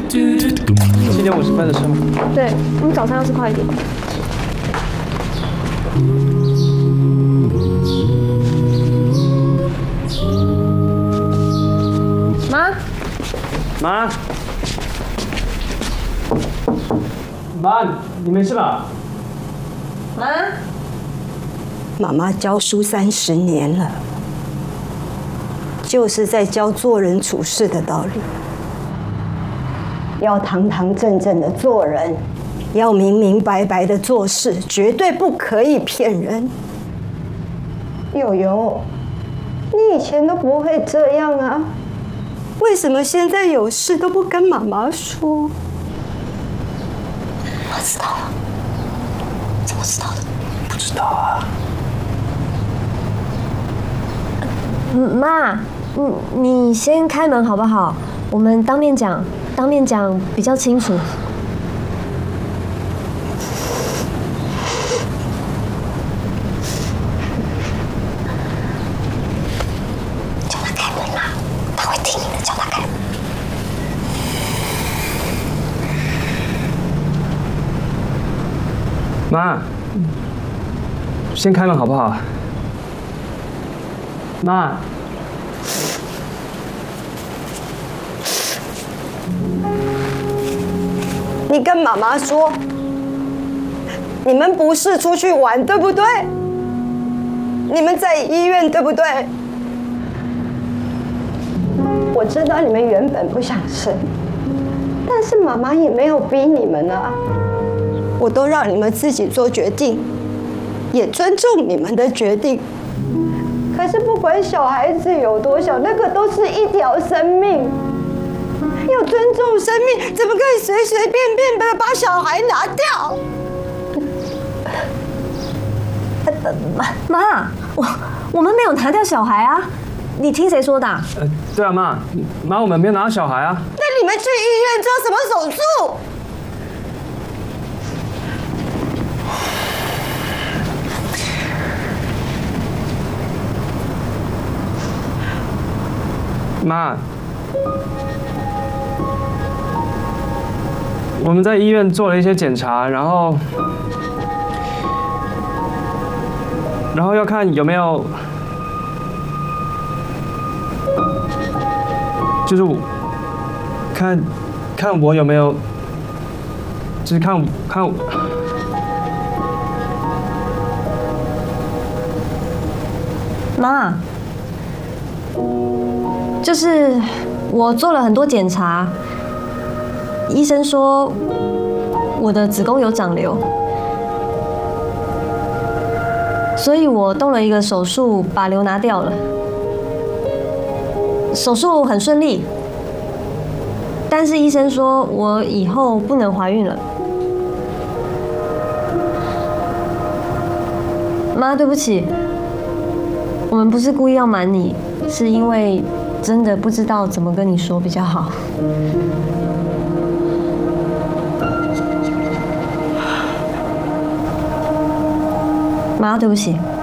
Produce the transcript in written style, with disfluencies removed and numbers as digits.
7:50的车吗？ 对，我们早餐要吃快一点。妈， 妈，你没事吧？ 妈妈教书30年了，就是在教做人处事的道理。要堂堂正正的做人，要明明白白的做事，绝对不可以骗人。悠悠，你以前都不会这样啊，为什么现在有事都不跟妈妈说？ 我知道了，怎么知道的？ 不知道啊。 妈，你先开门好不好？我们当面讲比较清楚。 叫他开门啦，他会听你的，叫他开门。 妈，先开门好不好？妈， 你跟妈妈说，你们不是出去玩，对不对？你们在医院，对不对？我知道你们原本不想生，但是妈妈也没有逼你们啊，我都让你们自己做决定，也尊重你们的决定。可是不管小孩子有多小，那个都是一条生命，要尊重生命，怎么可以随随便便的把小孩拿掉？ 妈，我们没有拿掉小孩啊，你听谁说的？ 对啊，妈，我们没有拿到小孩啊。 那你们去医院做什么手术？ 妈，我们在医院做了一些检查，然后要看有没有，就是看我有没有，就是看。 妈，就是我做了很多检查，医生说我的子宫有长瘤，所以我动了一个手术把瘤拿掉了。手术很顺利，但是医生说我以后不能怀孕了。妈，对不起，我们不是故意要瞒你，是因为真的不知道怎么跟你说比较好。妈，对不起。